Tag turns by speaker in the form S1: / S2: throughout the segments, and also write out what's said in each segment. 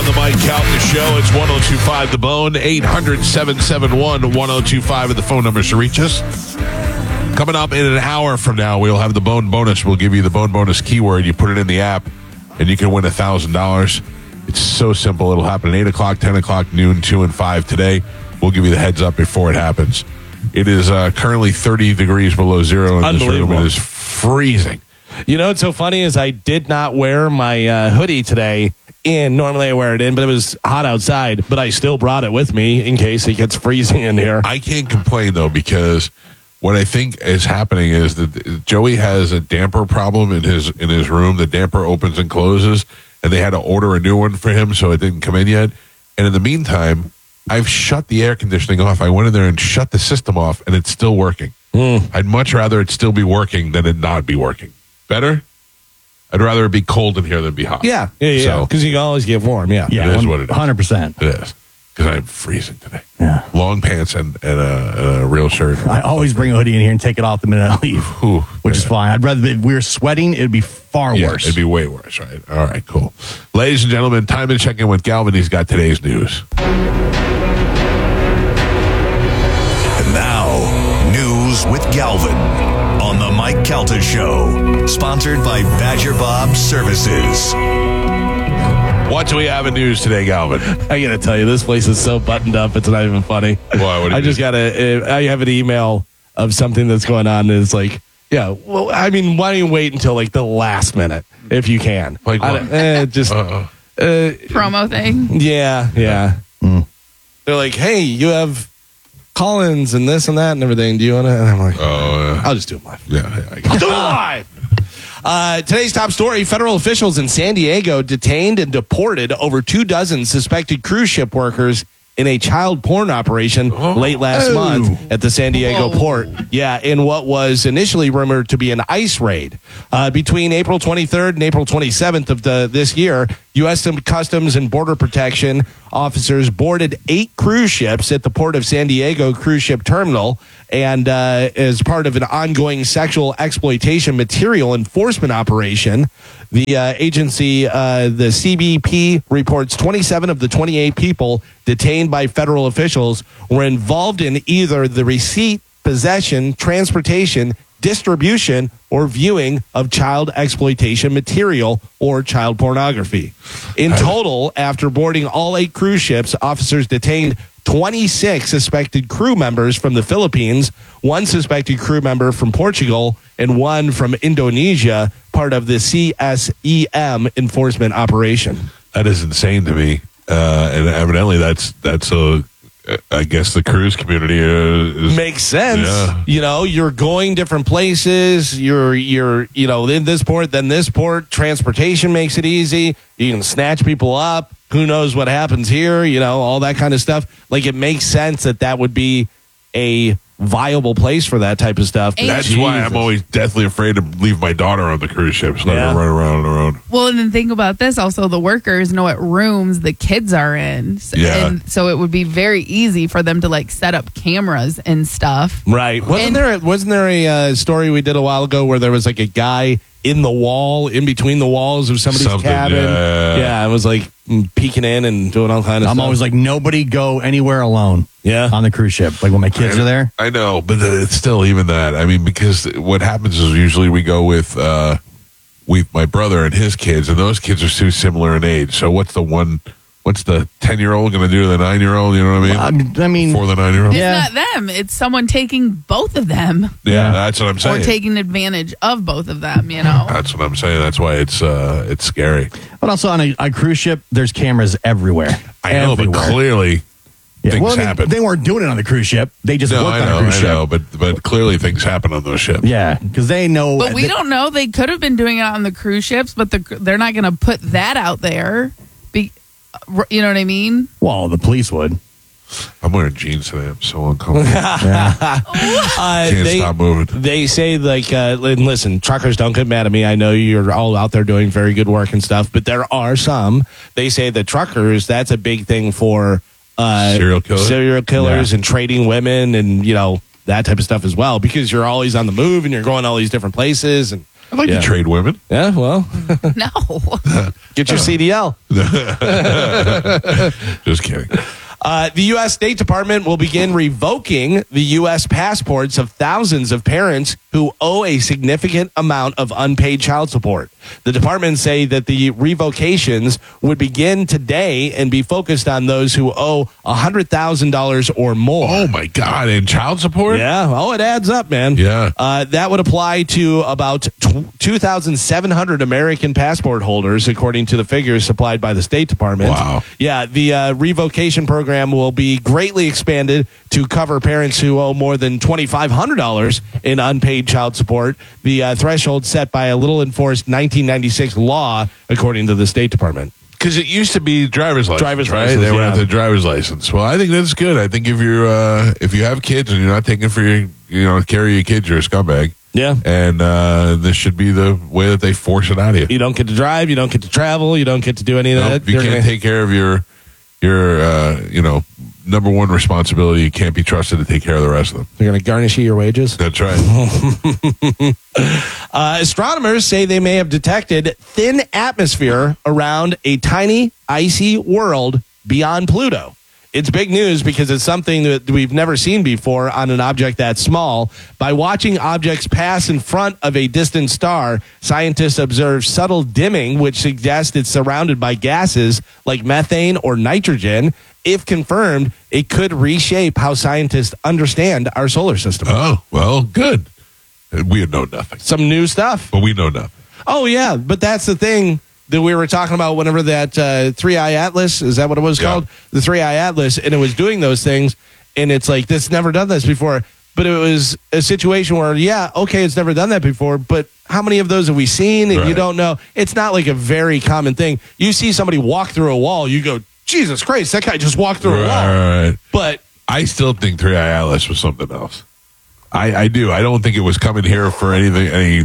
S1: the Mike Calta Show. It's 102.5 The Bone, 800-771-1025 are the phone numbers to reach us. Coming up in an hour from now, we'll have the Bone Bonus. We'll give you the Bone Bonus keyword. You put it in the app, and you can win $1,000. It's so simple. It'll happen at 8 o'clock, 10 o'clock, noon, 2, and 5 today. We'll give you the heads up before it happens. It is currently 30 degrees below zero in this room. It is freezing.
S2: You know what's so funny is I did not wear my hoodie today. And normally I wear it in, but it was hot outside. But I still brought it with me in case it gets freezing in here.
S1: I can't complain, though, because what I think is happening is that Joey has a damper problem in his room. The damper opens and closes, and they had to order a new one for him, so it didn't come in yet. And in the meantime, I've shut the air conditioning off. I went in there and shut the system off, and it's still working. I'd much rather it still be working than it not be working. Better? I'd rather it be cold in here than be hot.
S2: Yeah. Because you can always get warm,
S1: it is what it is.
S3: 100%.
S1: It is. Because I'm freezing today.
S3: Yeah.
S1: Long pants and a real shirt.
S3: I always bring a hoodie in here and take it off the minute I leave, which is fine. I'd rather, if we were sweating, it'd be far worse.
S1: It'd be way worse, right? All right, cool. Ladies and gentlemen, time to check in with Galvin. He's got today's news.
S4: And now, news with Galvin on the Mike Calta Show, sponsored by Badger Bob Services.
S1: What do we have in news today, Galvin?
S2: I gotta tell you, this place is so buttoned up, it's not even funny.
S1: Why?
S2: I have an email of something that's going on, and it's like, yeah, well, I mean, why don't you wait until like the last minute if you can?
S1: Like what?
S5: Promo thing?
S2: Yeah. They're like, hey, you have call-ins and this and that and everything. Do you want to? And I'm like, I'll just do it live.
S1: Yeah,
S2: I'll do it live. Today's top story, federal officials in San Diego detained and deported over 24 suspected cruise ship workers in a child porn operation late last month at the San Diego port. Yeah, in what was initially rumored to be an ICE raid. Between April 23rd and April 27th of this year, U.S. Customs and Border Protection officers boarded 8 cruise ships at the Port of San Diego Cruise Ship Terminal, and as part of an ongoing sexual exploitation material enforcement operation, the agency, the CBP, reports 27 of the 28 people detained by federal officials were involved in either the receipt, possession, transportation, distribution, or viewing of child exploitation material or child pornography. In total, after boarding all 8 cruise ships, officers detained 26 suspected crew members from the Philippines, 1 suspected crew member from Portugal, and 1 from Indonesia, part of the CSEM enforcement operation.
S1: That is insane to me. And evidently that's I guess the cruise community
S2: makes sense.
S1: Yeah.
S2: You know, you're going different places. You're in this port, then this port. Transportation makes it easy. You can snatch people up. Who knows what happens here? You know, all that kind of stuff. Like, it makes sense that would be a viable place for that type of stuff.
S1: That's why I'm always deathly afraid to leave my daughter on the cruise ships. Let her run around on her own.
S5: Well, and then think about this. Also, the workers know what rooms the kids are in. And so it would be very easy for them to like set up cameras and stuff.
S2: Right. Wasn't there a story we did a while ago where there was like a guy in the wall, in between the walls of somebody's cabin? Yeah, it was like peeking in and doing all kind of stuff.
S3: I'm always like, nobody go anywhere alone.
S2: Yeah,
S3: on the cruise ship, like when my kids are there.
S1: I know, but it's still even that. I mean, because what happens is usually we go with my brother and his kids, and those kids are too similar in age. So what's the 10-year-old going to do to the 9-year-old? You know what I mean?
S3: I mean,
S1: for the 9-year-old,
S5: it's not them. It's someone taking both of them.
S1: Yeah, that's what I'm saying.
S5: Or taking advantage of both of them. You know,
S1: that's what I'm saying. That's why it's scary.
S3: But also on a cruise ship, there's cameras everywhere.
S1: I know, but clearly. Things happen.
S3: They weren't doing it on the cruise ship. They just worked on a cruise ship.
S1: I know, but clearly things happen on those ships.
S3: Yeah, because they know.
S5: But we don't know. They could have been doing it on the cruise ships, but they're not going to put that out there. You know what I mean?
S3: Well, the police would.
S1: I'm wearing jeans today. I'm so uncomfortable. Can't stop moving.
S2: They say, like, listen, truckers, don't get mad at me. I know you're all out there doing very good work and stuff, but there are some. They say that truckers, that's a big thing for serial killers and trading women and, you know, that type of stuff as well, because you're always on the move and you're going all these different places. And
S1: I'd like to trade women.
S2: Yeah, well,
S5: No.
S2: get your CDL.
S1: Just kidding.
S2: The U.S. State Department will begin revoking the U.S. passports of thousands of parents who owe a significant amount of unpaid child support. The department say that the revocations would begin today and be focused on those who owe $100,000 or more.
S1: Oh, my God. And child support?
S2: Yeah. Oh, it adds up, man.
S1: Yeah.
S2: That would apply to about 2,700 American passport holders, according to the figures supplied by the State Department.
S1: Wow.
S2: Yeah. The revocation program will be greatly expanded to cover parents who owe more than $2,500 in unpaid child support. The threshold set by a little enforced 1996 law, according to the State Department.
S1: Because it used to be driver's license, right?
S2: license,
S1: They went
S2: yeah.
S1: after driver's license. Well, I think that's good. I think if you have kids and you're not taking for your care of your kids, you're a scumbag.
S2: Yeah.
S1: And this should be the way that they force it out of you.
S2: You don't get to drive. You don't get to travel. You don't get to do any of that.
S1: If you can't take care of your number one responsibility, you can't be trusted to take care of the rest of them.
S2: They're going to garnish you your wages.
S1: That's right.
S2: Astronomers say they may have detected thin atmosphere around a tiny, icy world beyond Pluto. It's big news because it's something that we've never seen before on an object that small. By watching objects pass in front of a distant star, scientists observe subtle dimming, which suggests it's surrounded by gases like methane or nitrogen. If confirmed, it could reshape how scientists understand our solar system.
S1: Oh, well, good. We know nothing.
S2: Some new stuff.
S1: But we know nothing.
S2: Oh, yeah, but that's the thing that we were talking about whenever that 3i Atlas, is that what it was called? The 3i Atlas, and it was doing those things, and it's like, this never done this before. But it was a situation where, yeah, okay, it's never done that before, but how many of those have we seen? And you don't know. It's not like a very common thing. You see somebody walk through a wall, you go, Jesus Christ, that guy just walked through a wall.
S1: Right.
S2: But
S1: I still think 3i Atlas was something else. I do. I don't think it was coming here for anything.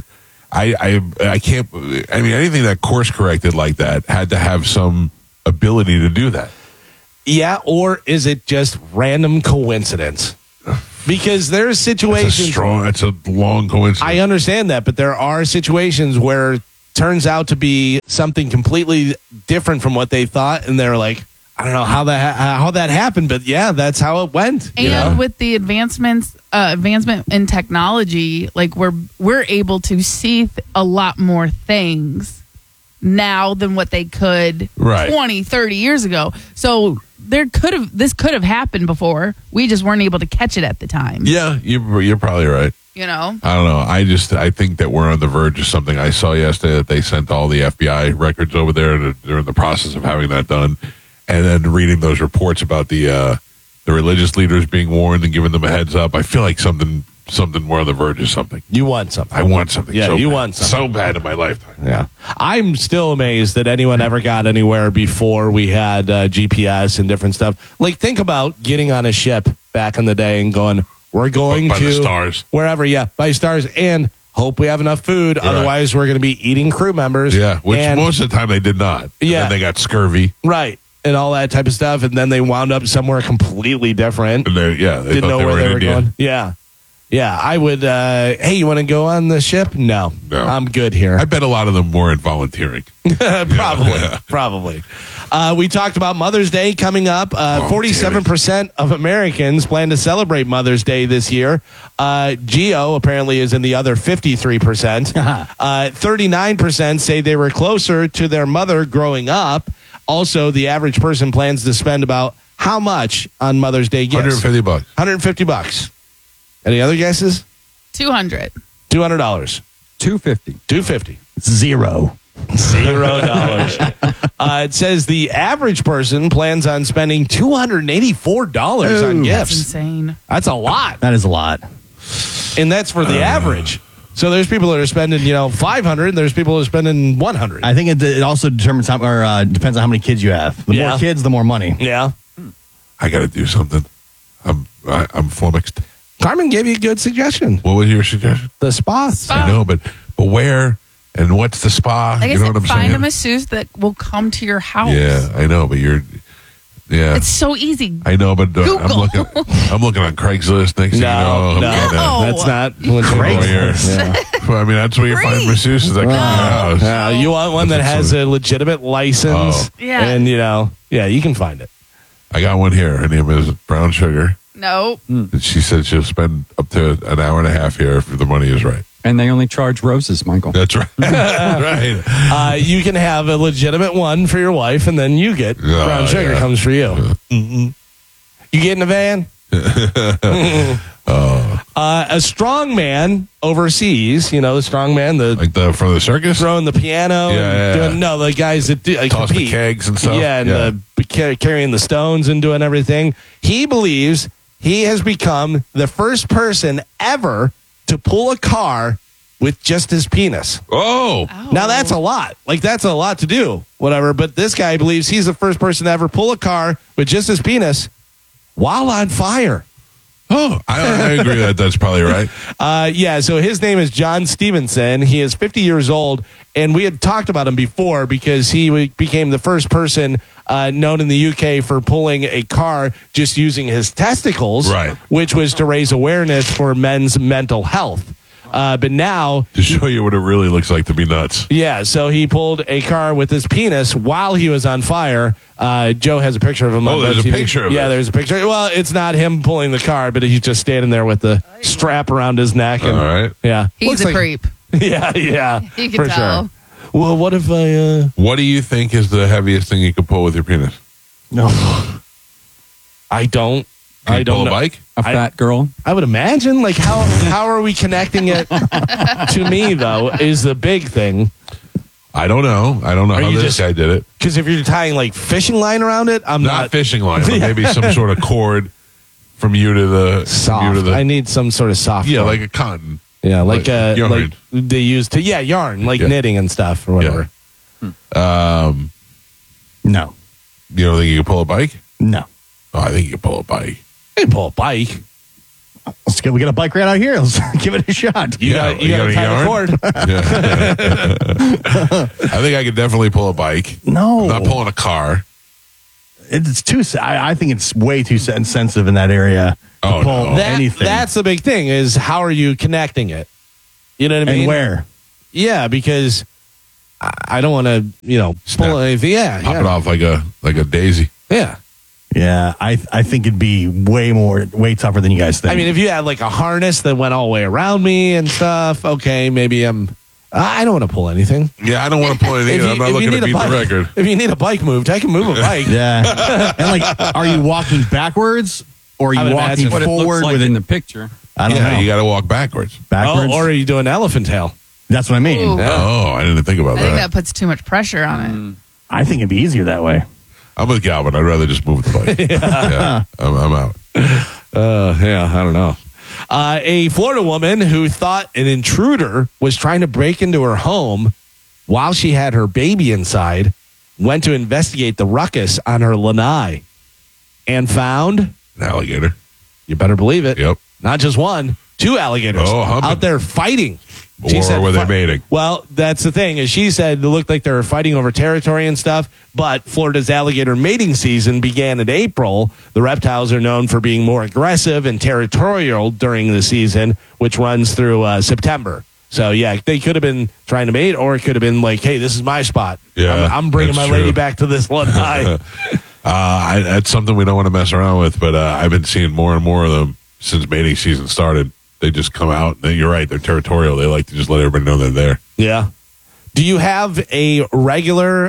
S1: I can't. I mean, anything that course corrected like that had to have some ability to do that.
S2: yeah, or is it just random coincidence? Because there's situations.
S1: That's a long coincidence.
S2: I understand that, but there are situations where it turns out to be something completely different from what they thought, and they're like, I don't know how that happened, but yeah, that's how it went.
S5: And with the advancement in technology, like we're able to see a lot more things now than what they could 20, 30 years ago. So this could have happened before. We just weren't able to catch it at the time.
S1: Yeah, you're probably right.
S5: You know?
S1: I don't know. I think that we're on the verge of something. I saw yesterday that they sent all the FBI records over there, and they're in the process of having that done. And then reading those reports about the religious leaders being warned and giving them a heads up, I feel like something we're on the verge of something.
S2: You want something.
S1: I want something.
S2: Yeah,
S1: so
S2: you
S1: bad.
S2: want something.
S1: So bad in my lifetime.
S2: Yeah. I'm still amazed that anyone ever got anywhere before we had GPS and different stuff. Like, think about getting on a ship back in the day and going, we're going
S1: by
S2: to
S1: the stars.
S2: Wherever, by stars, and hope we have enough food. Right. Otherwise, we're going to be eating crew members.
S1: Yeah, which most of the time they did not.
S2: Yeah.
S1: And they got scurvy.
S2: Right. And all that type of stuff. And then they wound up somewhere completely different.
S1: And they
S2: didn't know where they were going. Yeah. Yeah. I would, hey, you want to go on the ship? No. I'm good here.
S1: I bet a lot of them weren't volunteering.
S2: Probably. We talked about Mother's Day coming up. 47% of Americans plan to celebrate Mother's Day this year. Geo apparently is in the other 53%. 39% say they were closer to their mother growing up. Also, the average person plans to spend about how much on Mother's Day gifts?
S1: $150.
S2: $150. Any other guesses?
S5: $200.
S2: $200.
S6: $250.
S2: $250.
S3: $0.
S2: $0. It says the average person plans on spending $284 on gifts.
S5: That's insane.
S2: That's a lot.
S3: That is a lot.
S2: And that's for the average. So there's people that are spending, $500, and there's people that are spending $100.
S3: I think it also determines depends on how many kids you have. The more kids, the more money.
S2: Yeah.
S1: I got to do something. I'm flummoxed.
S2: Carmen gave you a good suggestion.
S1: What was your suggestion?
S2: The spa.
S1: I know, but where and what's the spa?
S5: Like
S1: you know
S5: I
S1: what
S5: said,
S1: I'm
S5: find
S1: saying?
S5: a masseuse that will come to your house.
S1: Yeah, I know, but Yeah.
S5: It's so easy.
S1: I know, but I'm
S5: Google.
S1: looking on Craigslist next thing you know.
S2: No,
S1: I'm getting
S2: that's not
S1: Craigslist. Well, I mean, that's where you find masseuses that come to your house.
S2: You want one that has a legitimate license.
S1: Oh.
S5: Yeah.
S2: And, you can find it.
S1: I got one here. Her name is Brown Sugar.
S5: No.
S1: And she said she'll spend up to an hour and a half here if the money is right.
S6: And they only charge roses, Michael.
S1: That's right. Right.
S2: You can have a legitimate one for your wife, and then you get Brown Sugar comes for you. Mm-hmm. You get in the van? A strong man overseas, the strong man,
S1: from the circus?
S2: throwing the piano. No, the guys that
S1: Toss
S2: compete.
S1: the kegs and stuff.
S2: Yeah, and carrying the stones and doing everything. He believes he has become the first person ever to pull a car with just his penis.
S1: Oh.
S2: Now that's a lot. That's a lot to do. Whatever. But this guy believes he's the first person to ever pull a car with just his penis while on fire.
S1: Oh, I agree that's probably right.
S2: So his name is John Stevenson. He is 50 years old, and we had talked about him before because he became the first person known in the UK for pulling a car just using his testicles,
S1: right?
S2: Which was to raise awareness for men's mental health. But now...
S1: To show you what it really looks like to be nuts.
S2: Yeah, so he pulled a car with his penis while he was on fire. Joe has a picture of him.
S1: Oh, there's a picture of it.
S2: Yeah, there's a picture. Well, it's not him pulling the car, but he's just standing there with the strap around his neck. And,
S1: all right.
S2: Yeah.
S5: He's a creep.
S2: Yeah.
S5: You can
S2: for
S5: tell.
S2: Sure. Well, what if I...
S1: What do you think is the heaviest thing you could pull with your penis?
S2: No. I don't.
S1: Can you pull a
S2: know.
S1: bike?
S6: A fat girl?
S2: I would imagine. How are we connecting it to me, though, is the big thing.
S1: I don't know. I don't know how
S2: you
S1: this guy did it.
S2: Because if you're tying, fishing line around it, I'm
S1: Not fishing line, but maybe some sort of cord from you to the...
S2: soft. I need some sort of soft
S1: Yeah,
S2: cord.
S1: like a cotton.
S2: Yeah, like
S1: yarn.
S2: they use to yarn, knitting and stuff or whatever.
S1: Yeah.
S3: No.
S1: You don't think you can pull a bike?
S3: No.
S1: Oh, I think you can pull a bike.
S2: You can pull a bike.
S3: Let's go. We got a bike right out here. Let's give it a shot.
S2: You got to tie the cord.
S1: Yeah. I think I could definitely pull a bike.
S3: No.
S1: I'm not pulling a car.
S3: It's too. I think it's way too sensitive in that area. To
S1: Oh,
S3: pull
S1: no.
S3: anything.
S2: That's the big thing is how are you connecting it? You know what I mean?
S3: And where?
S2: Yeah, because I don't want to,
S1: Snap.
S2: pull anything. Yeah,
S1: Pop it off like a daisy.
S2: Yeah.
S3: Yeah, I think it'd be way tougher than you guys think.
S2: I mean, if you had a harness that went all the way around me and stuff, okay, maybe I don't want to pull anything.
S1: Yeah, I don't want to pull anything. I'm not looking to beat the record.
S2: If you need a bike moved, I can move a bike.
S3: yeah. And are you walking backwards or are
S2: I would
S3: you walking
S2: imagine
S6: What it
S3: forward
S6: looks like
S3: with
S6: in
S3: it?
S6: the picture.
S3: I don't
S1: Yeah,
S3: know.
S1: you got to walk backwards.
S3: Backwards.
S2: Or are you doing elephant tail?
S3: That's what I mean.
S5: Ooh.
S1: Oh, I didn't think about
S5: I think
S1: that.
S5: that puts too much pressure on it.
S3: I think it'd be easier that way.
S1: I'm with Galvin. I'd rather just move the bike. Yeah, I'm out.
S2: Yeah, I don't know. A Florida woman who thought an intruder was trying to break into her home while she had her baby inside went to investigate the ruckus on her lanai and found,
S1: An alligator.
S2: you better believe it,
S1: Yep.
S2: not just one, two alligators
S1: humping.
S2: out there fighting.
S1: Or were they mating?
S2: Well, that's the thing. Is she said it looked like they were fighting over territory and stuff, but Florida's alligator mating season began in April. The reptiles are known for being more aggressive and territorial during the season, which runs through September. So, yeah, they could have been trying to mate, or it could have been like, hey, this is my spot.
S1: Yeah,
S2: I'm bringing
S1: that's
S2: my lady
S1: true.
S2: back to this lanai.
S1: That's something we don't want to mess around with, but I've been seeing more and more of them since mating season started. They just come out. You're right. They're territorial. They like to just let everybody know they're there.
S2: Yeah. Do you have a regular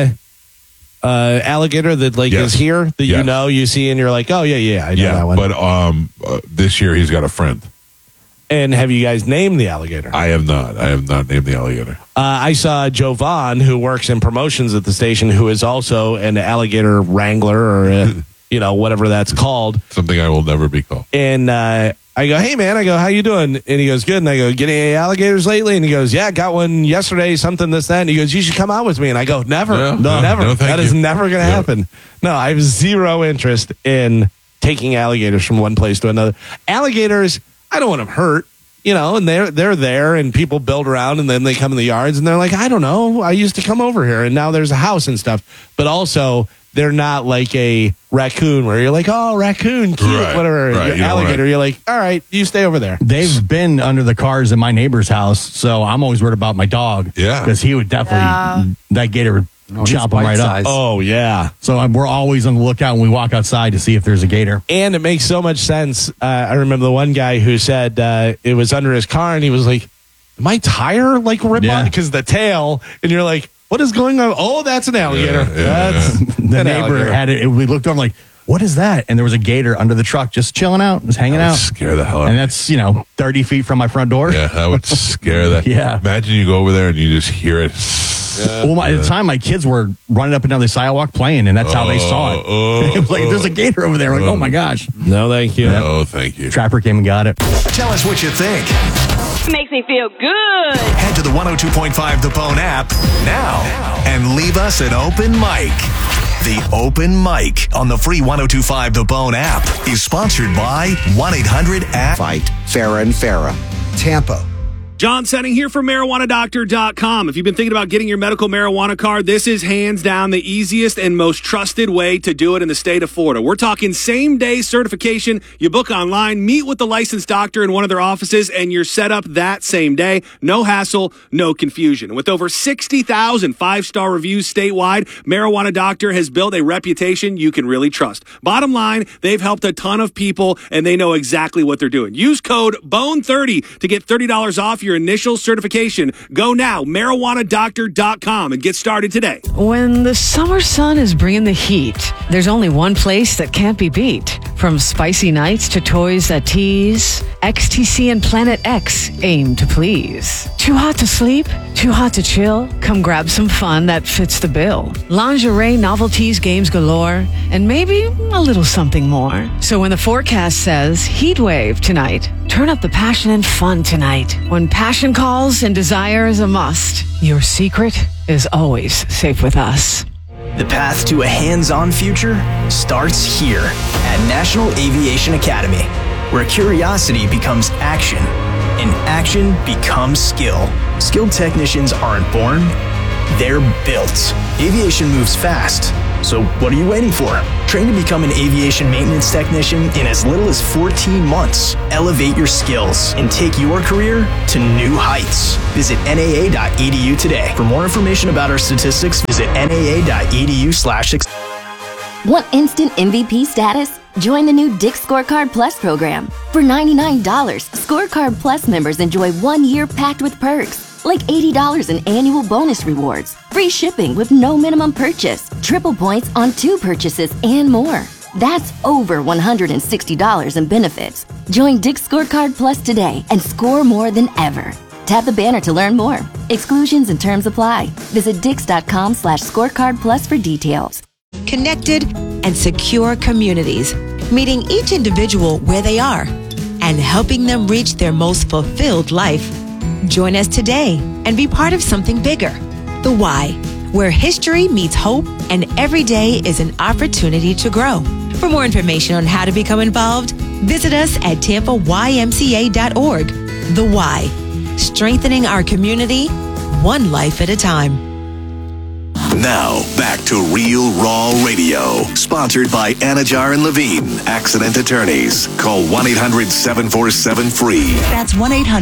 S2: alligator that
S1: Yes.
S2: is here that
S1: Yes.
S2: you see, and you're like, oh yeah, I know that one.
S1: But this year he's got a friend.
S2: And have you guys named the alligator?
S1: I have not named the alligator.
S2: I saw Jovan, who works in promotions at the station, who is also an alligator wrangler, or whatever that's called.
S1: Something I will never be called.
S2: And I go, hey man, how you doing? And he goes, good. And I go, getting any alligators lately? And he goes, yeah, got one yesterday, something, this, that. And he goes, you should come out with me. And I go, never, never.
S1: No, thank
S2: That is
S1: you.
S2: never going to happen. No, I have zero interest in taking alligators from one place to another. Alligators, I don't want them hurt, and they're there, and people build around, and then they come in the yards, and they're like, I don't know, I used to come over here, and now there's a house and stuff. But also, they're not like a raccoon where you're like, oh, raccoon, cute,
S1: Right,
S2: whatever.
S1: right,
S2: Your alligator, you're like, all right, you stay over there.
S3: They've been under the cars in my neighbor's house, so I'm always worried about my dog.
S1: Yeah.
S3: Because he would definitely, that gator would chop him right up.
S2: Oh, yeah.
S3: So we're always on the lookout when we walk outside to see if there's a gator.
S2: And it makes so much sense. I remember the one guy who said it was under his car, and he was like, my tire like rip
S3: Yeah.
S2: on because the tail, and you're like, what is going on? Oh, that's an alligator. That's
S3: The
S2: an
S3: neighbor
S2: alligator.
S3: had it. We looked over like, what is that? And there was a gator under the truck just chilling out, just hanging
S1: That would
S3: out.
S1: scare the hell out of
S3: And
S1: me.
S3: that's, 30 feet from my front door.
S1: Yeah, that would scare that.
S3: Yeah.
S1: Imagine you go over there and you just hear it.
S3: Well, at the time, my kids were running up and down the sidewalk playing, and that's how they saw it. It was like, there's a gator over there. Like, oh my gosh.
S2: No, thank you.
S1: Oh, thank you.
S3: Trapper came and got it.
S4: Tell us what you think.
S7: Makes me feel good.
S4: Head to the 102.5 The Bone app now and leave us an open mic. The open mic on the free 102.5 The Bone app is sponsored by 1-800-ACT.
S8: Fight Farrah and Farrah, Tampa.
S9: John Senning here from MarijuanaDoctor.com. If you've been thinking about getting your medical marijuana card, this is hands down the easiest and most trusted way to do it in the state of Florida. We're talking same-day certification. You book online, meet with the licensed doctor in one of their offices, and you're set up that same day. No hassle, no confusion. With over 60,000 five-star reviews statewide, Marijuana Doctor has built a reputation you can really trust. Bottom line, they've helped a ton of people, and they know exactly what they're doing. Use code BONE30 to get $30 off your initial certification. Go now, MarijuanaDoctor.com, and get started today.
S10: When the summer sun is bringing the heat, there's only one place that can't be beat. From spicy nights to toys that tease, XTC and Planet X aim to please. Too hot to sleep? Too hot to chill? Come grab some fun that fits the bill. Lingerie, novelties, games galore, and maybe a little something more. So when the forecast says heat wave tonight, turn up the passion and fun tonight. When passion calls and desire is a must, your secret is always safe with us.
S11: The path to a hands-on future starts here at National Aviation Academy, where curiosity becomes action and action becomes skill. Skilled technicians aren't born, they're built. Aviation moves fast, so what are you waiting for? Train to become an aviation maintenance technician in as little as 14 months. Elevate your skills and take your career to new heights. Visit NAA.edu today. For more information about our statistics, visit NAA.edu/.
S12: Want instant MVP status? Join the new Dick's Scorecard Plus program. For $99, Scorecard Plus members enjoy 1 year packed with perks, like $80 in annual bonus rewards, free shipping with no minimum purchase, triple points on 2 purchases, and more. That's over $160 in benefits. Join Dick's Scorecard Plus today and score more than ever. Tap the banner to learn more. Exclusions and terms apply. Visit Dix.com/scorecard plus for details.
S13: Connected and secure communities, meeting each individual where they are and helping them reach their most fulfilled life. Join us today and be part of something bigger. The Why, where history meets hope and every day is an opportunity to grow. For more information on how to become involved, visit us at TampaYMCA.org. The Why, strengthening our community, one life at a time.
S4: Now, back to Real Raw Radio. Sponsored by Anajar and Levine, Accident Attorneys. Call 1-800-747-FREE.
S14: That's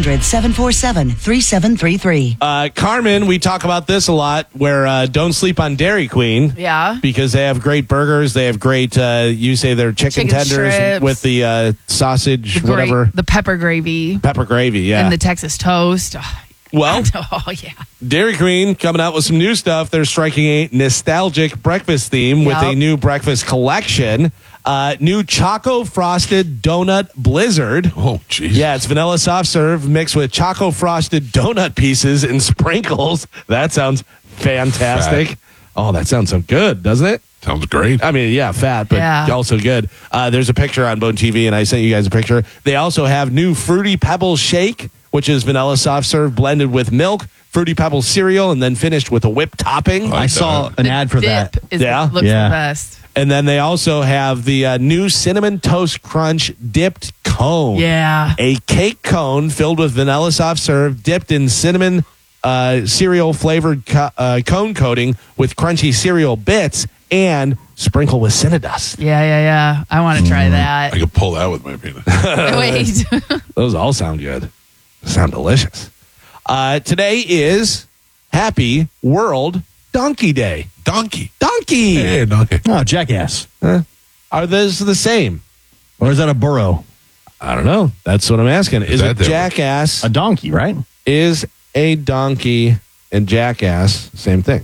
S14: 1-800-747-3733.
S2: Carmen, we talk about this a lot, where don't sleep on Dairy Queen.
S5: Yeah.
S2: Because they have great burgers. They have great, you say they're chicken tenders
S5: strips.
S2: with the sausage, whatever.
S5: The pepper gravy.
S2: Pepper gravy, yeah.
S5: And the Texas toast.
S2: Well,
S5: oh, yeah.
S2: Dairy Queen coming out with some new stuff. They're striking a nostalgic breakfast theme with a new breakfast collection. New Choco Frosted Donut Blizzard.
S1: Oh, jeez.
S2: Yeah, it's vanilla soft serve mixed with Choco Frosted donut pieces and sprinkles. That sounds fantastic.
S1: Fat.
S2: Oh, that sounds so good, doesn't it?
S1: Sounds great.
S2: I mean, yeah, fat, but also good. There's a picture on Bone TV, and I sent you guys a picture. They also have new Fruity Pebbles Shake, which is vanilla soft serve blended with milk, Fruity Pebbles cereal, and then finished with a whipped topping.
S3: I saw an ad for that.
S5: Looks the best.
S2: And then they also have the new Cinnamon Toast Crunch dipped cone.
S5: Yeah.
S2: A cake cone filled with vanilla soft serve, dipped in cinnamon cereal flavored cone coating with crunchy cereal bits and sprinkle with Cinedust.
S5: Yeah. I want to try that.
S1: I could pull that with my penis.
S5: Wait.
S2: Those all sound good. Sound delicious. Today is Happy World Donkey Day.
S1: Donkey.
S2: Donkey.
S1: Donkey.
S3: Oh, jackass.
S2: Are those the same?
S3: Or is that a burro?
S2: I don't know. That's what I'm asking. Is
S1: that
S2: a
S1: different?
S2: jackass
S3: A donkey, right?
S2: is a donkey and jackass same thing?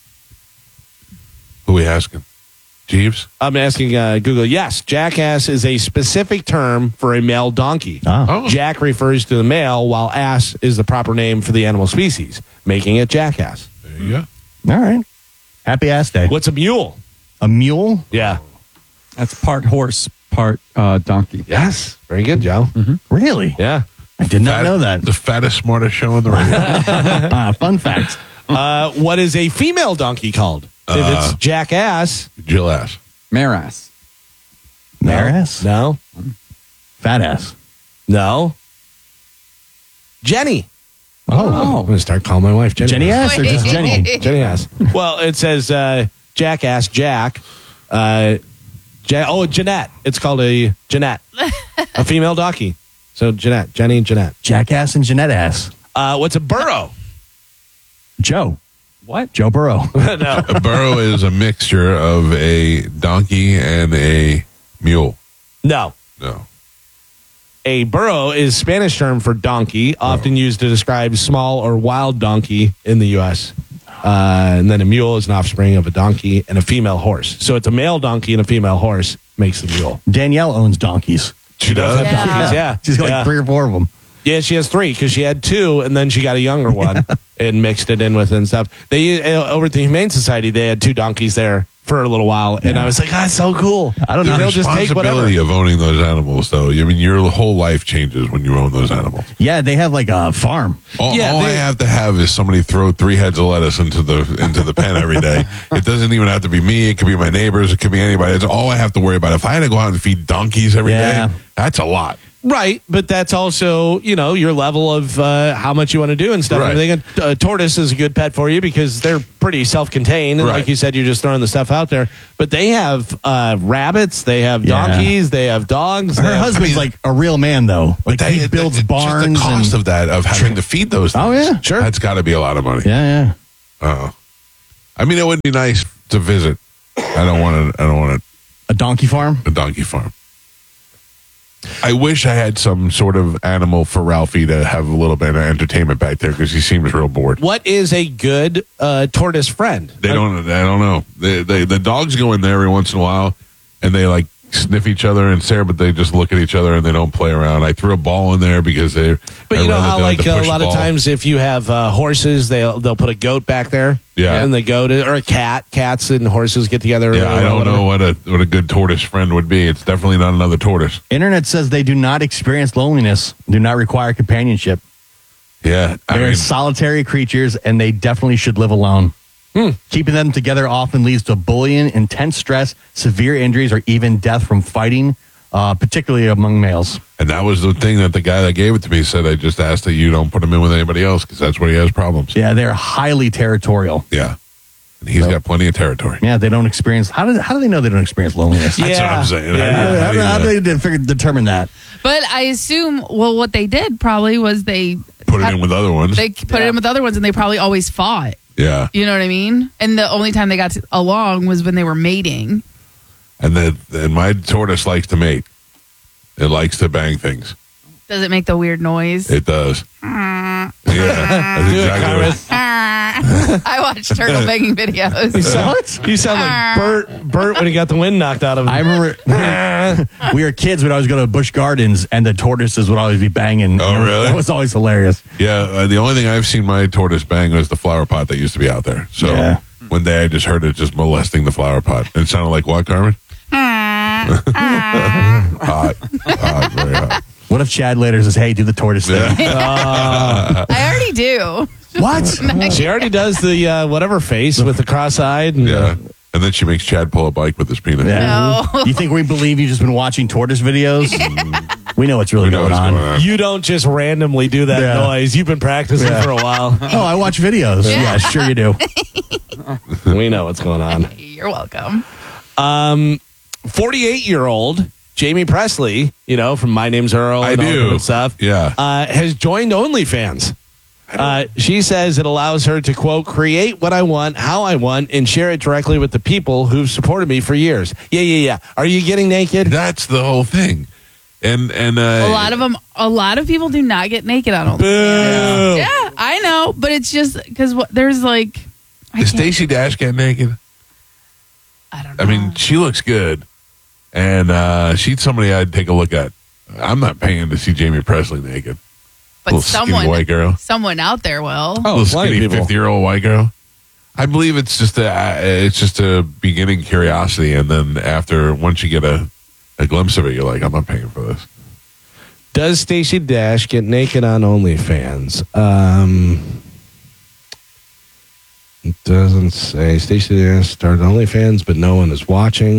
S1: Who are we asking? Jeeves?
S2: I'm asking Google. Yes, jackass is a specific term for a male donkey.
S1: Oh.
S2: Jack refers to the male, while ass is the proper name for the animal species, making it jackass.
S1: There you go.
S3: All right. Happy ass day.
S2: What's a mule?
S3: A mule?
S2: Yeah.
S6: That's part horse, part donkey.
S2: Yes. Very good, Joe.
S3: Really?
S2: Yeah.
S3: I did not know that.
S1: The fattest, smartest show on the radio.
S3: Fun fact.
S2: What is a female donkey called? If it's jackass.
S1: Jill ass.
S6: Mare ass.
S3: Mare ass?
S2: No.
S3: Fat ass.
S2: No. Jenny.
S3: Oh.
S2: I'm going to start calling my wife Jenny.
S3: Jenny ass or just Jenny?
S2: Jenny ass. Well, it says jackass Jack. Jeanette. It's called a Jeanette. A female donkey. So Jeanette. Jenny and Jeanette.
S3: Jackass and Jeanette ass.
S2: What's a burro?
S3: Joe.
S6: What?
S3: Joe Burrow.
S2: No.
S1: A burro is a mixture of a donkey and a mule.
S2: No.
S1: No.
S2: A burro is Spanish term for donkey, often used to describe small or wild donkey in the U.S. And then a mule is an offspring of a donkey and a female horse. So it's a male donkey and a female horse makes the mule.
S3: Danielle owns donkeys.
S1: She does?
S2: Have donkeys, yeah.
S3: She's got like 3 or 4 of them.
S2: Yeah, she has 3 because she had 2 and then she got a younger one and mixed it in with it and stuff. They over at the Humane Society, they had 2 donkeys there for a little while, and I was like, that's so cool. I don't know.
S1: The
S2: They'll just take whatever.
S1: responsibility of owning those animals, though. I mean, your whole life changes when you own those animals.
S3: Yeah, they have like a farm.
S1: All I have to have is somebody throw 3 heads of lettuce into the pen every day. It doesn't even have to be me. It could be my neighbors. It could be anybody. It's all I have to worry about. If I had to go out and feed donkeys every day, that's a lot.
S2: Right, but that's also, your level of how much you want to do and stuff.
S1: Right.
S2: Everything. A tortoise is a good pet for you because they're pretty self-contained. And like you said, you're just throwing the stuff out there. But they have rabbits, they have donkeys, they have dogs.
S3: Her husband's like a real man, though. Like he builds barns.
S1: Just the cost of that, of having to feed those things.
S3: Oh, yeah.
S2: Sure.
S1: That's got to be a lot of money.
S3: Yeah.
S1: I mean, it would be nice to visit. I don't want
S3: a donkey farm.
S1: A donkey farm. I wish I had some sort of animal for Ralphie to have a little bit of entertainment back there because he seems real bored.
S2: What is a good tortoise friend?
S1: I don't know. The dogs go in there every once in a while and they like sniff each other and stare, but they just look at each other and they don't play around. I threw a ball in there because they.
S2: But you know how, like,
S1: a
S2: lot of times if you have horses, they'll put a goat back there.
S1: Yeah.
S2: And the goat or a cat. Cats and horses get together.
S1: Yeah, I don't know what a good tortoise friend would be. It's definitely not another tortoise.
S3: Internet says they do not experience loneliness, do not require companionship.
S1: Yeah.
S3: They're solitary creatures and they definitely should live alone. Keeping them together often leads to bullying, intense stress, severe injuries, or even death from fighting, particularly among males.
S1: And that was the thing that the guy that gave it to me said, I just asked that you don't put him in with anybody else because that's where he has problems.
S3: Yeah, they're highly territorial.
S1: Yeah. And he's got plenty of territory.
S3: Yeah, they don't experience. How do they know they don't experience loneliness?
S1: That's what I'm saying.
S3: How do they determine that?
S5: But I assume, what they did probably was they
S1: put it in with other ones.
S5: They put it in with other ones, and they probably always fought.
S1: Yeah.
S5: You know what I mean? And the only time they got along was when they were mating.
S1: And my tortoise likes to mate. It likes to bang things.
S5: Does it make the weird noise?
S1: It does. Yeah, that's exactly what.
S5: I watch turtle banging videos.
S2: You sound like Bert when he got the wind knocked out of him.
S3: I remember we were kids. We'd always go to Busch Gardens, and the tortoises would always be banging.
S1: Oh, really?
S3: That was always hilarious.
S1: Yeah, the only thing I've seen my tortoise bang was the flower pot that used to be out there. So one day I just heard it just molesting the flower pot. It sounded like what, Carmen? Hot, very hot.
S3: What if Chad later says, "Hey, do the tortoise thing"?
S5: I already do.
S3: What?
S2: She already does the whatever face with the cross-eyed. And,
S1: Yeah. And then she makes Chad pull a bike with his penis.
S3: Yeah.
S5: No.
S3: You think we believe you've just been watching tortoise videos? We know what's really going on.
S2: You don't just randomly do that noise. You've been practicing for a while.
S3: Oh, I watch videos. Yeah, sure you do.
S2: We know what's going on.
S5: You're welcome.
S2: 48-year-old Jamie Presley, from My Name's Earl and all that stuff, has joined OnlyFans. She says it allows her to, quote, create what I want, how I want, and share it directly with the people who've supported me for years. Yeah. Are you getting naked?
S1: That's the whole thing. And
S5: a lot of people do not get naked on OnlyFans.
S2: Boo.
S5: Yeah, I know, but it's just because there's like.
S1: Is Stacey Dash get naked?
S5: I don't know.
S1: I mean, she looks good, and she's somebody I'd take a look at. I'm not paying to see Jamie Presley naked.
S5: But
S1: little skinny white girl.
S5: Someone out there will.
S1: Oh, little skinny 50-year-old white girl. I believe it's just a beginning curiosity, and then once you get a glimpse of it, you're like, I'm not paying for this.
S2: Does Stacey Dash get naked on OnlyFans? It doesn't say. Stacey Dash started OnlyFans, but no one is watching.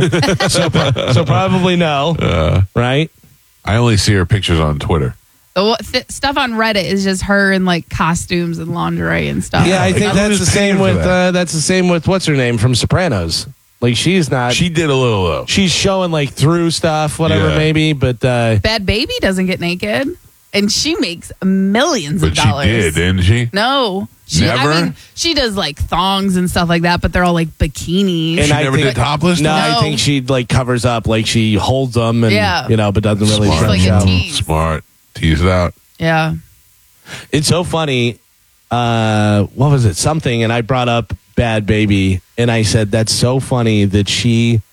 S2: so probably no. Right?
S1: I only see her pictures on Twitter.
S5: The stuff on Reddit is just her in like costumes and lingerie and stuff.
S2: Yeah, I think that's the same with what's her name from Sopranos. Like she's not.
S1: She did a little though.
S2: She's showing like through stuff, whatever maybe. But
S5: Bad Baby doesn't get naked, and she makes millions of dollars.
S1: She did, didn't she?
S5: No.
S1: Never?
S5: I mean, she does like thongs and stuff like that, but they're all like bikinis.
S1: And she never did topless?
S2: No, I think she like covers up, like she holds them and but doesn't really
S1: Smart.
S2: stretch out.
S1: Smart. Tease it out.
S5: Yeah.
S2: It's so funny. What was it? Something, and I brought up Bad Baby, and I said that's so funny that she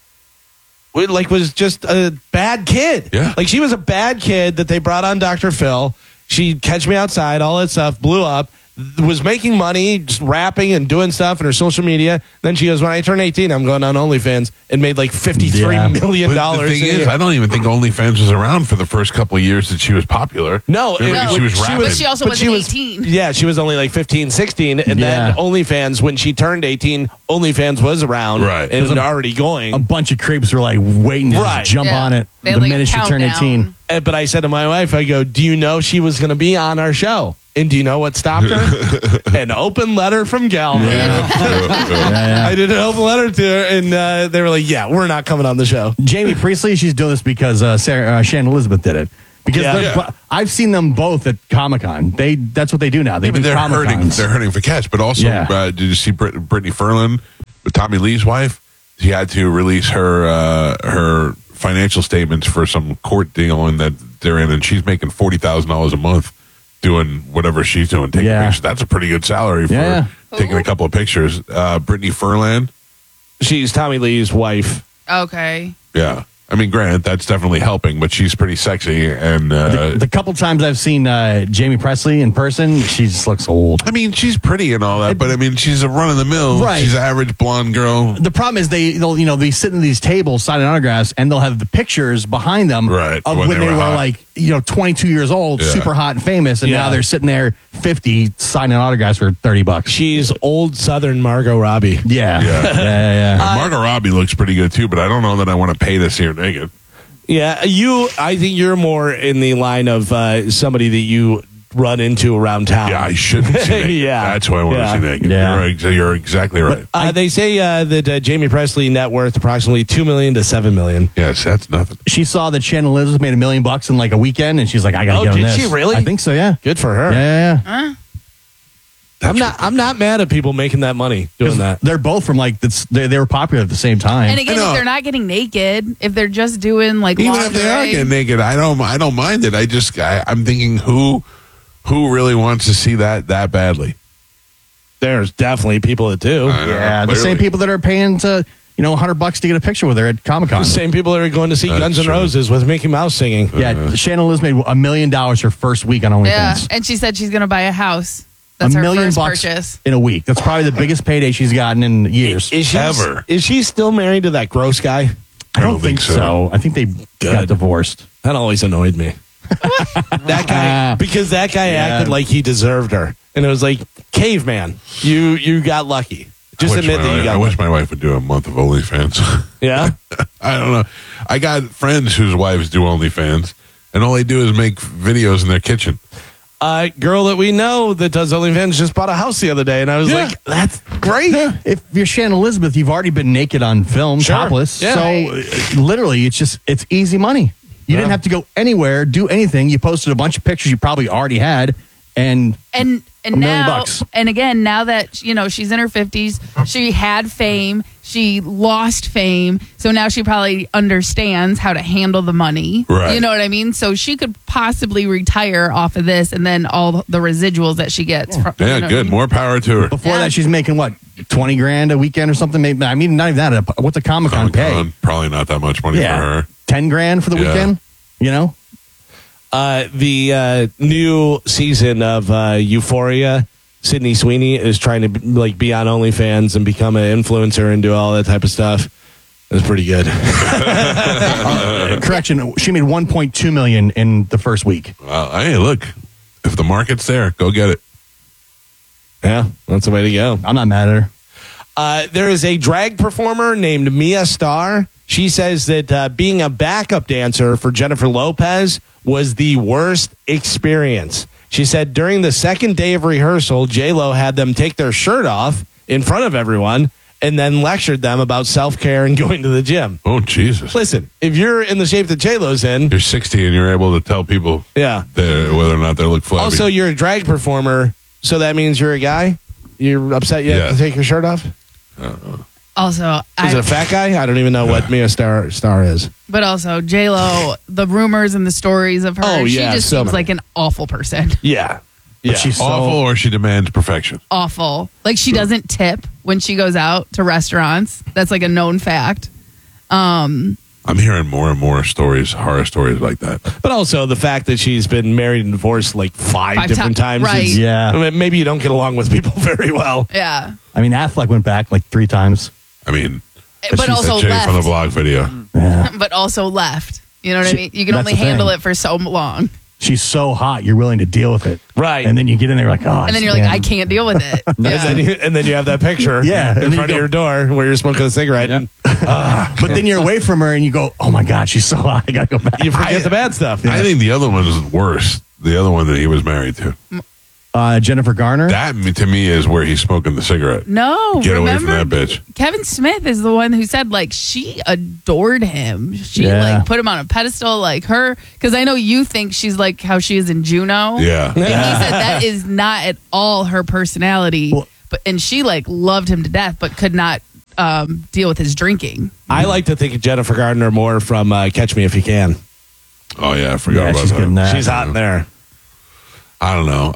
S2: was just a bad kid.
S1: Yeah.
S2: Like she was a bad kid that they brought on Dr. Phil. She'd catch me outside, all that stuff, blew up. Was making money, just rapping and doing stuff in her social media. Then she goes, when I turn 18, I'm going on OnlyFans, and made like $53 million.
S1: But the thing is, I don't even think OnlyFans was around for the first couple of years that she was popular.
S2: No,
S1: she was rapping.
S5: But she also wasn't 18.
S2: Yeah, she was only like 15, 16. And then OnlyFans, when she turned 18, OnlyFans was around.
S1: Right.
S2: And already going.
S3: A bunch of creeps were like waiting to just jump on it
S5: They
S3: the
S5: had,
S3: minute she turned 18.
S2: But I said to my wife, I go, do you know she was going to be on our show? And do you know what stopped her? An open letter from Galvin. I did an open letter to her, and they were like, yeah, we're not coming on the show.
S3: Jamie Priestley, she's doing this because Shannon Elizabeth did it. Because I've seen them both at Comic-Con. That's what they do now. They do
S1: they're
S3: Comic-Cons.
S1: they're hurting for cash. But also, did you see Brittany Ferland, Tommy Lee's wife? She had to release her financial statements for some court deal that they're in, and she's making $40,000 a month doing whatever she's doing, taking pictures. That's a pretty good salary for taking a couple of pictures. Brittany Ferland.
S2: She's Tommy Lee's wife.
S5: Okay.
S1: Yeah. I mean, granted, that's definitely helping, but she's pretty sexy. And
S3: the couple times I've seen Jamie Presley in person, she just looks old.
S1: I mean, she's pretty and all that, but I mean, she's a run-of-the-mill.
S3: Right.
S1: She's an average blonde girl.
S3: The problem is they'll be sitting at these tables signing autographs, and they'll have the pictures behind them of when they were like 22 years old, super hot and famous, and now they're sitting there 50 signing autographs for $30.
S2: She's old Southern Margot Robbie.
S3: Yeah.
S1: Margot Robbie looks pretty good too, but I don't know that I want to pay to see her naked.
S2: Yeah, I think you're more in the line of somebody that you run into around town.
S1: Yeah, I shouldn't see naked. That's who I want to see naked.
S3: Yeah.
S1: You're exactly right.
S2: They say that Jamie Presley net worth approximately $2 million to $7 million.
S1: Yes, that's nothing.
S3: She saw that Shannon Elizabeth made $1 million in like a weekend, and she's like, I got to get on this.
S2: Did she really?
S3: I think so, yeah.
S2: Good for her.
S3: Yeah.
S2: I'm not mad at people making that money doing that.
S3: They're both from they were popular at the same time.
S5: And again, if they're not getting naked, if they're just doing like
S1: even
S5: lingerie,
S1: if they are getting naked, I don't mind it. I'm thinking who really wants to see that badly.
S2: There's definitely people that do.
S3: The same people that are paying to $100 to get a picture with her at Comic-Con.
S2: The same people that are going to see Guns N' Roses with Mickey Mouse singing.
S3: Yeah, Shannon Liz made $1 million her first week on OnlyFans.
S5: Yeah, and she said she's going to buy a house. That's her
S3: $1 million
S5: first purchase
S3: in a week. That's probably the biggest payday she's gotten in years.
S2: Ever. Is she still married to that gross guy?
S3: I don't think so. I think they got divorced.
S2: That always annoyed me. That guy, because that guy acted like he deserved her, and it was like, caveman, you got lucky. Just admit that you got.
S1: I wish my wife would do a month of OnlyFans.
S2: Yeah,
S1: I don't know. I got friends whose wives do OnlyFans, and all they do is make videos in their kitchen.
S2: Girl that we know that does OnlyFans just bought a house the other day, and I was like, that's great.
S3: Yeah. If you're Shannon Elizabeth, you've already been naked on film, topless.
S2: Yeah.
S3: So literally, it's easy money. You didn't have to go anywhere, do anything. You posted a bunch of pictures you probably already had, and
S5: now,
S3: $1 million.
S5: and again, now that she's in her 50s, she had fame, she lost fame, so now she probably understands how to handle the money.
S1: Right.
S5: You know what I mean? So she could possibly retire off of this, and then all the residuals that she gets. From,
S1: Good. More power to her.
S3: Before that, she's making what, $20,000 a weekend or something? Maybe, I mean, not even that. What's a Comic-Con pay?
S1: Probably not that much money for her.
S3: $10,000 for the weekend.
S2: The new season of Euphoria, Sydney Sweeney is trying to be on OnlyFans and become an influencer and do all that type of stuff. It's pretty good.
S3: Correction, she made $1.2 million in the first week.
S1: Well, hey, look, if the market's there, go get it.
S2: Yeah, that's the way to go.
S3: I'm not mad at her.
S2: There is a drag performer named Mia Starr. She says that being a backup dancer for Jennifer Lopez was the worst experience. She said during the second day of rehearsal, J-Lo had them take their shirt off in front of everyone and then lectured them about self-care and going to the gym.
S1: Oh, Jesus.
S2: Listen, if you're in the shape that J-Lo's in...
S1: You're 60 and you're able to tell people whether or not they look flabby.
S2: Also, you're a drag performer, so that means you're a guy? You're upset you have to take your shirt off?
S5: Also,
S2: is it a fat guy? I don't even know what Mia Starr is.
S5: But also, J-Lo, the rumors and the stories of her, she just seems like an awful person.
S2: Yeah.
S1: But she's awful, or she demands perfection.
S5: Awful. Like, she doesn't tip when she goes out to restaurants. That's like a known fact.
S1: I'm hearing more and more stories, horror stories like that.
S2: But also the fact that she's been married and divorced like five different times.
S5: Right.
S3: Yeah.
S2: I mean, maybe you don't get along with people very well.
S5: Yeah.
S3: I mean, Affleck went back like 3 times.
S1: I mean,
S5: but also
S1: Jay
S5: left.
S1: from the blog video.
S3: Yeah.
S5: But also left. You know what I mean? You can
S3: that's
S5: only
S3: the
S5: handle
S3: thing.
S5: it for so long.
S3: She's so hot, you're willing to deal with it.
S2: Right.
S3: And then you get in there like, oh.
S5: And then you're like, I can't deal with it.
S2: And then you have that picture
S3: Yeah.
S2: in front of your door where you're smoking a cigarette.
S6: Yeah.
S3: But then you're away from her and you go, oh my God, she's so hot. I got to go back.
S2: You forget the bad stuff.
S1: I think the other one is worse. The other one that he was married to.
S3: Jennifer Garner?
S1: That, to me, is where he's smoking the cigarette.
S5: No.
S1: Get away from
S5: remember,
S1: that bitch.
S5: Kevin Smith is the one who said, like, she adored him. She,
S3: Yeah.
S5: like, put him on a pedestal, like her. Because I know you think she's like how she is in Juno.
S1: Yeah.
S5: And he said that is not at all her personality. And she, like, loved him to death, but could not deal with his drinking.
S2: I like to think of Jennifer Gardner more from Catch Me If You Can.
S1: Oh, yeah. I forgot about
S3: she's good in
S1: that.
S3: that.
S2: She's hot in there.
S1: I don't know.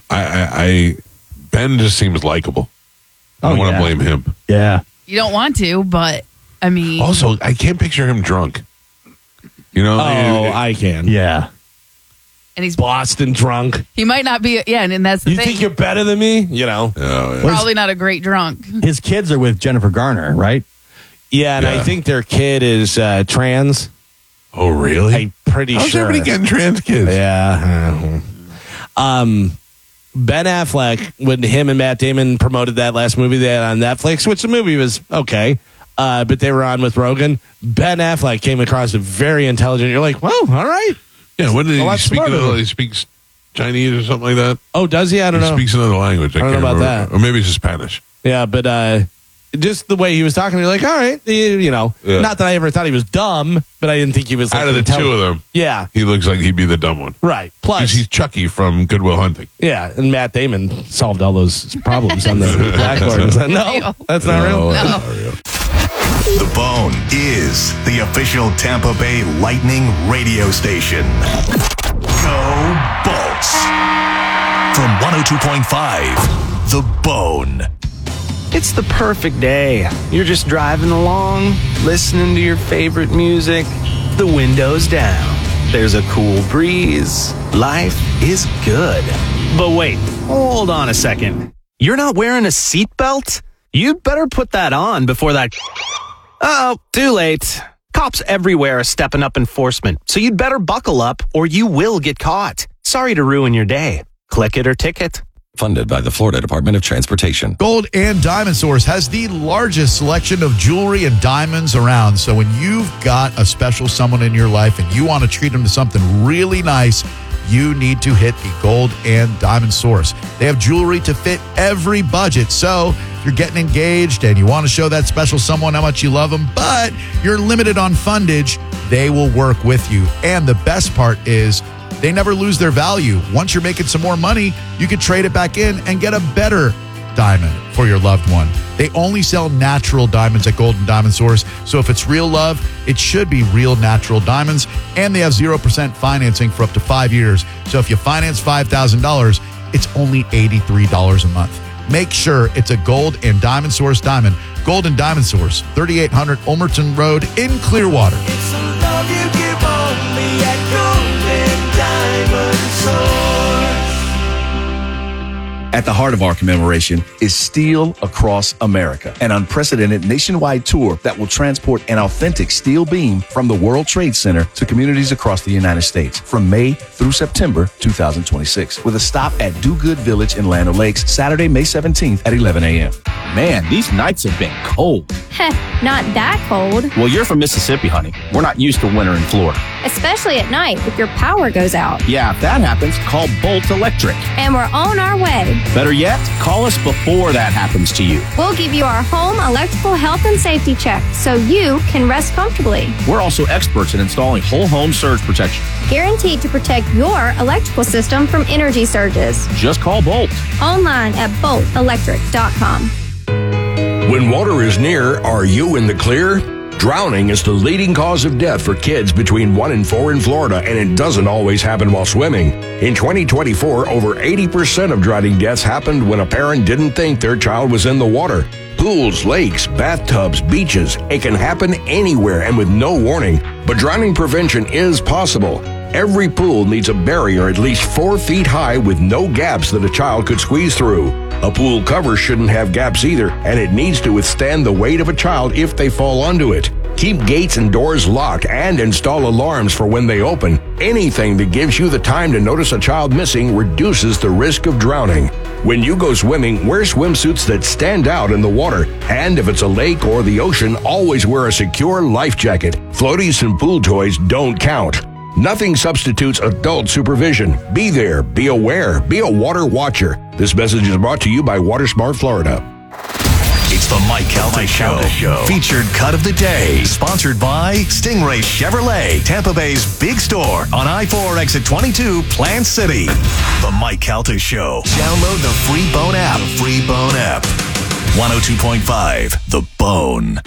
S1: Ben just seems likable. I don't want to blame him.
S3: Yeah.
S5: You don't want to, but, I mean.
S1: Also, I can't picture him drunk. You know?
S2: I can.
S3: Yeah.
S5: And he's
S2: Boston drunk.
S5: He might not be, and that's the
S2: You
S5: thing.
S2: think you're better than me? You know?
S1: Oh, yeah.
S5: Probably not a great drunk.
S3: His kids are with Jennifer Garner, right?
S2: Yeah, and
S1: Yeah.
S2: I think their kid is trans.
S1: Oh, really?
S2: I'm pretty
S1: How's
S2: sure.
S1: everybody getting trans kids?
S2: Yeah. Ben Affleck, when him and Matt Damon promoted that last movie they had on Netflix, which the movie was okay, but they were on with Rogan, Ben Affleck came across as very intelligent. You're like, well, all right.
S1: Yeah, what did
S2: A
S1: he
S2: lot
S1: speak?
S2: smarter.
S1: He speaks Chinese or something like that?
S2: Oh, does he? I don't
S1: He
S2: know.
S1: speaks another language.
S2: I don't know
S1: can't
S2: about
S1: remember.
S2: that.
S1: Or maybe it's just Spanish.
S2: Yeah, but just the way he was talking, you're like, all right, you know.
S1: Yeah.
S2: Not that I ever thought he was dumb, but I didn't think he was like
S1: Out of the two
S2: intelligent.
S1: of them,
S2: Yeah,
S1: he looks like he'd be the dumb one.
S2: right. Plus,
S1: Because he's Chucky from Good Will Hunting.
S2: yeah, and Matt Damon solved all those problems on the blackboard. No, that's not real.
S1: No, that's not real.
S4: The Bone is the official Tampa Bay Lightning radio station. Go Bolts. From 102.5, The Bone.
S11: It's the perfect day. You're just driving along, listening to your favorite music, the windows down. There's a cool breeze. Life is good. But wait, hold on a second. You're not wearing a seatbelt? You'd better put that on before that... Uh-oh, too late. Cops everywhere are stepping up enforcement, so you'd better buckle up or you will get caught. Sorry to ruin your day. Click it or ticket.
S14: Funded by the Florida Department of Transportation.
S15: Gold and Diamond Source has the largest selection of jewelry and diamonds around. So when you've got a special someone in your life and you want to treat them to something really nice, you need to hit the Gold and Diamond Source. They have jewelry to fit every budget. So if you're getting engaged and you want to show that special someone how much you love them, but you're limited on fundage, they will work with you. And the best part is they never lose their value. Once you're making some more money, you can trade it back in and get a better diamond for your loved one. They only sell natural diamonds at Gold and Diamond Source. So if it's real love, it should be real natural diamonds. And they have 0% financing for up to 5 years. So if you finance $5,000, it's only $83 a month. Make sure it's a Gold and Diamond Source diamond. Gold and Diamond Source, 3800 Ulmerton Road in Clearwater.
S16: It's a love you give only at Gold and Diamond Source.
S17: At the heart of our commemoration is Steel Across America, an unprecedented nationwide tour that will transport an authentic steel beam from the World Trade Center to communities across the United States from May through September 2026, with a stop at Do Good Village in Land O'Lakes, Saturday, May 17th at 11 a.m.
S18: Man, these nights have been cold.
S19: Heh, not that cold.
S18: Well, you're from Mississippi, honey. We're not used to winter in Florida.
S19: Especially at night if your power goes out.
S18: Yeah, if that happens, call Bolt Electric.
S19: And we're on our way.
S18: Better yet, call us before that happens to you.
S19: We'll give you our home electrical health and safety check so you can rest comfortably.
S18: We're also experts in installing whole home surge protection.
S19: Guaranteed to protect your electrical system from energy surges.
S18: Just call Bolt.
S19: Online at boltelectric.com.
S20: When water is near, are you in the clear? Drowning is the leading cause of death for kids between 1 and 4 in Florida, and it doesn't always happen while swimming. In 2024, over 80% of drowning deaths happened when a parent didn't think their child was in the water. Pools, lakes, bathtubs, beaches, it can happen anywhere and with no warning. But drowning prevention is possible. Every pool needs a barrier at least 4 feet high with no gaps that a child could squeeze through. A pool cover shouldn't have gaps either, and it needs to withstand the weight of a child if they fall onto it. Keep gates and doors locked and install alarms for when they open. Anything that gives you the time to notice a child missing reduces the risk of drowning. When you go swimming, wear swimsuits that stand out in the water. And if it's a lake or the ocean, always wear a secure life jacket. Floaties and pool toys don't count. Nothing substitutes adult supervision. Be there, be aware, be a water watcher. This message is brought to you by WaterSmart Florida.
S4: It's the Mike Calta Show. Featured cut of the day. Sponsored by Stingray Chevrolet, Tampa Bay's big store on I-4 exit 22, Plant City. The Mike Calta Show. Download the free Bone app. 102.5 The Bone.